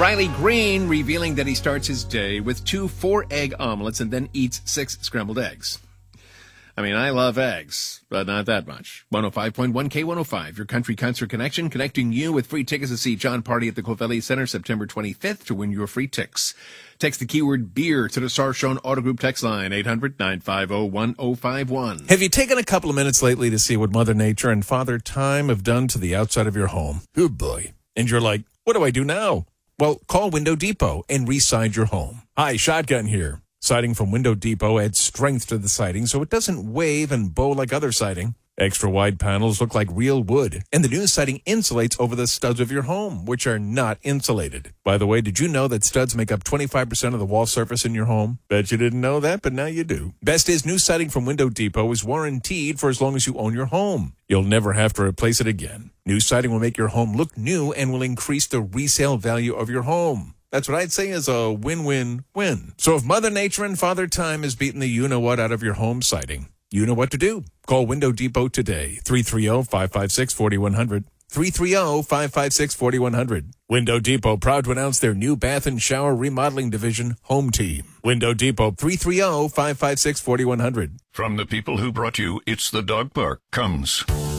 Riley Green revealing that he starts his day with 2 4-egg omelets and then eats 6 scrambled eggs. I mean, I love eggs, but not that much. 105.1 K105, your country concert connection, connecting you with free tickets to see John Party at the Clovelly Center September 25th to win your free tickets. Text the keyword beer to the Sarshone Auto Group text line, 800-950-1051. Have you taken a couple of minutes lately to see what Mother Nature and Father Time have done to the outside of your home? Oh, boy. And you're like, what do I do now? Well, call Window Depot and re-side your home. Hi, Shotgun here. Siding from Window Depot adds strength to the siding so it doesn't wave and bow like other siding. Extra wide panels look like real wood, and the new siding insulates over the studs of your home, which are not insulated. By the way, did you know that studs make up 25% of the wall surface in your home? Bet you didn't know that, but now you do. Best is, new siding from Window Depot is warranted for as long as you own your home. You'll never have to replace it again. New siding will make your home look new and will increase the resale value of your home. That's what I'd say is a win-win-win. So if Mother Nature and Father Time has beaten the you-know-what out of your home siding, you know what to do. Call Window Depot today, 330-556-4100. 330-556-4100. Window Depot proud to announce their new bath and shower remodeling division, Home Team. Window Depot, 330-556-4100. From the people who brought you It's the Dog Park comes